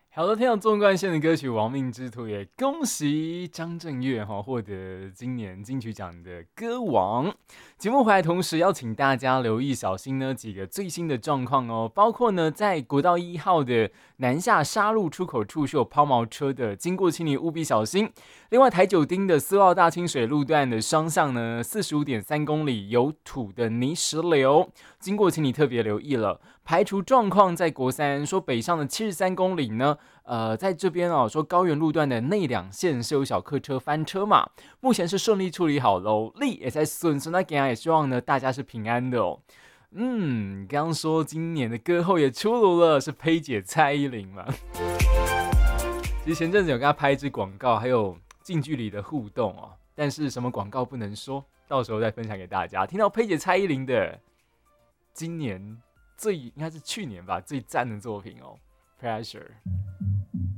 好的，听到纵贯线的歌曲《亡命之徒》，也恭喜张震岳获得今年金曲奖的歌王。节目回来同时要请大家留意小心呢几个最新的状况哦，包括呢在国道1号的南下沙路出口处是有抛锚车的，经过请你务必小心。另外台九丁的4号大清水路段的双向呢45.3公里有土的泥石流，经过请你特别留意了。排除状况在国三说北上的73公里呢，在这边说高原路段的内两线是有小客车翻车嘛，目前是顺利处理好喽，力也在顺，那也希望呢大家是平安的哦。刚刚说今年的歌后也出炉了，是佩姐蔡依林嘛？其实前阵子有跟她拍一支广告，还有近距离的互动哦，但是什么广告不能说，到时候再分享给大家。听到佩姐蔡依林的今年应该是去年吧最赞的作品哦，《Pressure》。